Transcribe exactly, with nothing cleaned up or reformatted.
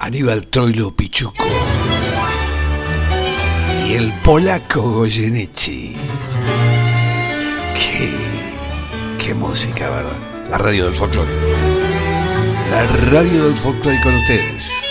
Aníbal Troilo Pichuco y el polaco Goyeneche. Qué, qué música, ¿verdad? La radio del folclore. La radio del folclore con ustedes.